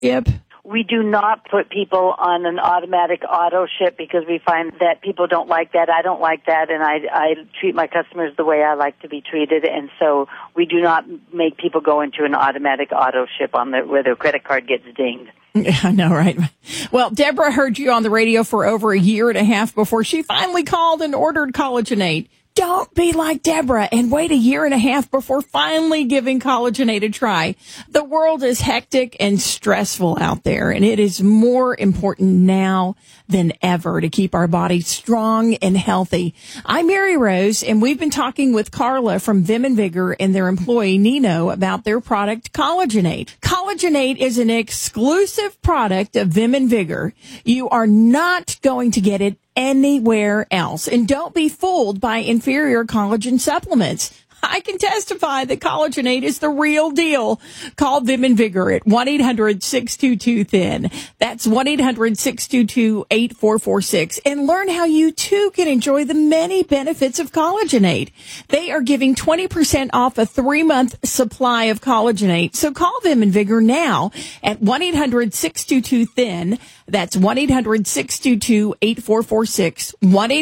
Yep. We do not put people on an automatic auto ship because we find that people don't like that. I don't like that, and I treat my customers the way I like to be treated, and so we do not make people go into an automatic auto ship where their credit card gets dinged. Yeah, I know, right? Well, Deborah heard you on the radio for over a year and a half before she finally called and ordered Collagenate. Don't be like Deborah and wait a year and a half before finally giving Collagenate a try. The world is hectic and stressful out there, and it is more important now than ever to keep our bodies strong and healthy. I'm Mary Rose, and we've been talking with Carla from Vim and Vigor and their employee Nino about their product Collagenate. Collagenate is an exclusive product of Vim and Vigor. You are not going to get it anywhere else. And don't be fooled by inferior collagen supplements. I can testify that Collagenate is the real deal. Call Vim and Vigor at 1-800-622-THIN. That's 1-800-622-8446. And learn how you too can enjoy the many benefits of Collagenate. They are giving 20% off a 3-month supply of Collagenate. So call Vim and Vigor now at 1-800-622-THIN. That's 1-800-622-8446.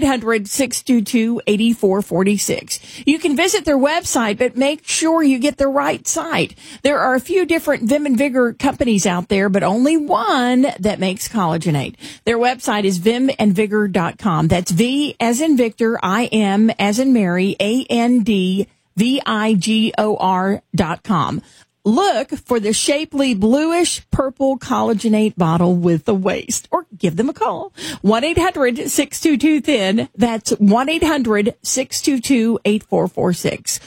1-800-622-8446. You can visit their website, but make sure you get the right site. There are a few different Vim and Vigor companies out there, but only one that makes Collagenate. Their website is vimandvigor.com. That's V as in Victor, I M as in Mary, ANDVIGOR.com. Look for the shapely bluish purple Collagenate bottle with the waist, or give them a call. 1-800-622-THIN. That's 1-800-622-8446.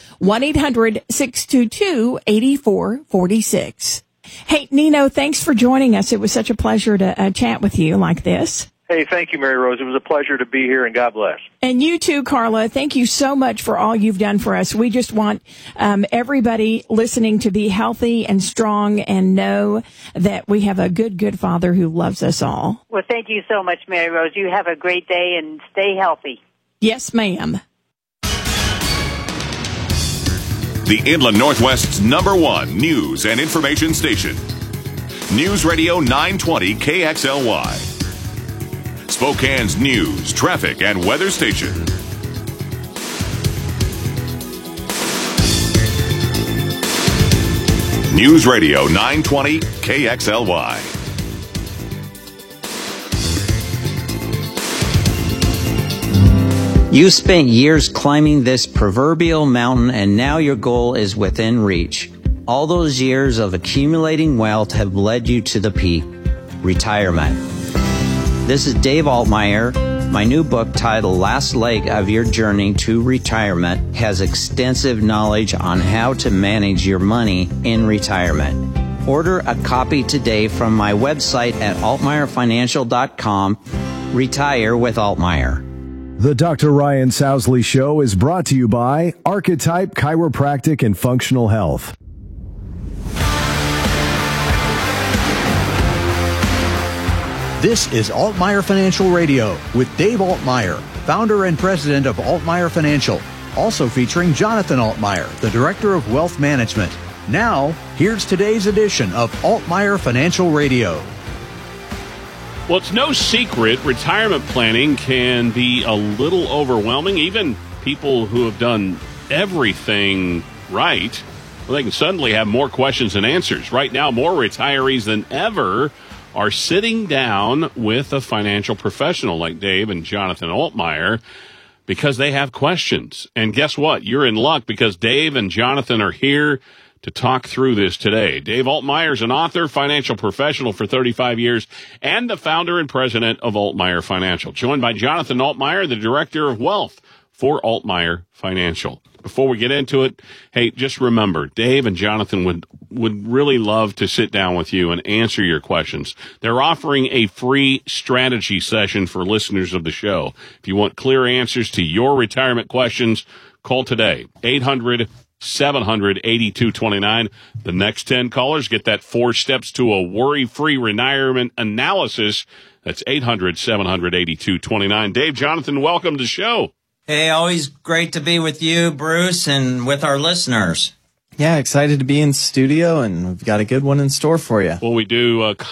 1-800-622-8446. Hey, Nino, thanks for joining us. It was such a pleasure to chat with you like this. Hey, thank you, Mary Rose. It was a pleasure to be here, and God bless. And you too, Carla. Thank you so much for all you've done for us. We just want everybody listening to be healthy and strong and know that we have a good Father who loves us all. Well, thank you so much, Mary Rose. You have a great day and stay healthy. Yes, ma'am. The Inland Northwest's #1 news and information station. News Radio 920 KXLY. Spokane's news, traffic, and weather station. News Radio 920 KXLY. You spent years climbing this proverbial mountain, and now your goal is within reach. All those years of accumulating wealth have led you to the peak, retirement. This is Dave Altmeyer. My new book titled Last Leg of Your Journey to Retirement has extensive knowledge on how to manage your money in retirement. Order a copy today from my website at altmeyerfinancial.com. Retire with Altmeyer. The Dr. Ryan Sousley Show is brought to you by Archetype Chiropractic and Functional Health. This is Altmeyer Financial Radio with Dave Altmeyer, founder and president of Altmeyer Financial, also featuring Jonathan Altmeyer, the director of wealth management. Now, here's today's edition of Altmeyer Financial Radio. Well, it's no secret retirement planning can be a little overwhelming. Even people who have done everything right, well, they can suddenly have more questions than answers. Right now, more retirees than ever are sitting down with a financial professional like Dave and Jonathan Altmeyer because they have questions. And guess what? You're in luck because Dave and Jonathan are here to talk through this today. Dave Altmeyer is an author, financial professional for 35 years, and the founder and president of Altmeyer Financial. Joined by Jonathan Altmeyer, the director of wealth for Altmeyer Financial. Before we get into it, hey, just remember, Dave and Jonathan would really love to sit down with you and answer your questions. They're offering a free strategy session for listeners of the show. If you want clear answers to your retirement questions, call today, 800-700-8229. The next 10 callers get that 4 steps to a worry-free retirement analysis. That's 800-700-8229. Dave, Jonathan, welcome to the show. Hey, always great to be with you, Bruce, and with our listeners. Yeah, excited to be in studio, and we've got a good one in store for you. Well, we do